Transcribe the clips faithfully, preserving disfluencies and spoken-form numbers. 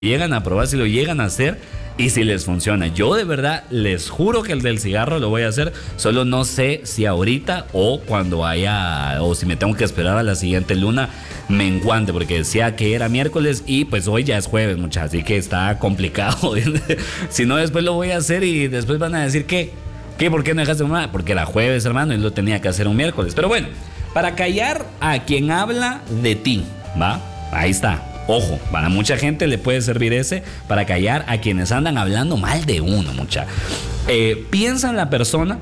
llegan a probar, si lo llegan a hacer y si les funciona. Yo de verdad les juro que el del cigarro lo voy a hacer, solo no sé si ahorita o cuando haya, o si me tengo que esperar a la siguiente luna menguante, porque decía que era miércoles y pues hoy ya es jueves, muchachos, así que está complicado. Si no, después lo voy a hacer y después van a decir que, ¿qué? ¿Por qué no dejaste una? Porque era jueves, hermano, y lo tenía que hacer un miércoles. Pero bueno, para callar a quien habla de ti, ¿va? Ahí está. Ojo, para mucha gente le puede servir ese para callar a quienes andan hablando mal de uno, mucha. Eh, piensa en la persona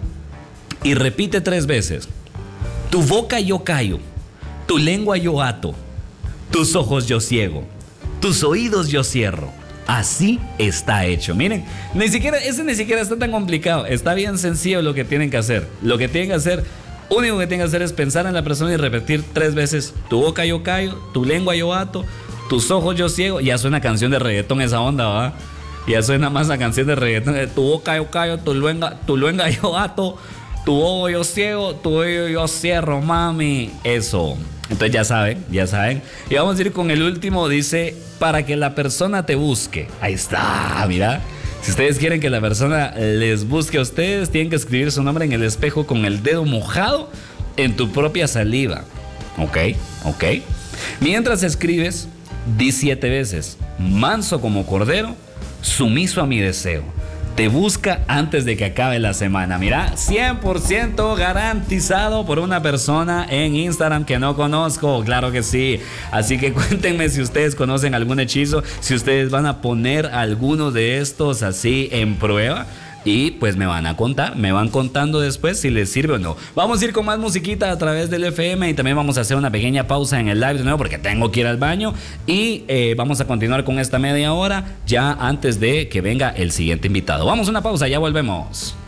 y repite tres veces: tu boca yo callo, tu lengua yo ato, tus ojos yo ciego, tus oídos yo cierro. Así está hecho. Miren, ni siquiera, ese ni siquiera está tan complicado. Está bien sencillo lo que tienen que hacer. Lo que tienen que hacer, único que tienen que hacer es pensar en la persona y repetir tres veces: tu boca yo callo, tu lengua yo ato, tus ojos yo ciego. Ya suena canción de reggaetón esa onda, ¿va? Ya suena más a canción de reggaetón. Tu boca yo callo, tu lengua, tu lengua yo ato, tu ojo yo ciego, tu oído yo cierro, mami. Eso. Entonces ya saben, ya saben. Y vamos a ir con el último. Dice: para que la persona te busque. Ahí está, mira. Si ustedes quieren que la persona les busque a ustedes, tienen que escribir su nombre en el espejo con el dedo mojado en tu propia saliva. Ok, ok. Mientras escribes, di siete veces: manso como cordero, sumiso a mi deseo. Te busca antes de que acabe la semana. Mira, cien por ciento garantizado por una persona en Instagram que no conozco. Claro que sí. Así que cuéntenme si ustedes conocen algún hechizo, si ustedes van a poner alguno de estos así en prueba. Y pues me van a contar, me van contando después si les sirve o no. Vamos a ir con más musiquita a través del F M y también vamos a hacer una pequeña pausa en el live de nuevo porque tengo que ir al baño. Y eh, vamos a continuar con esta media hora ya antes de que venga el siguiente invitado. Vamos a una pausa, ya volvemos.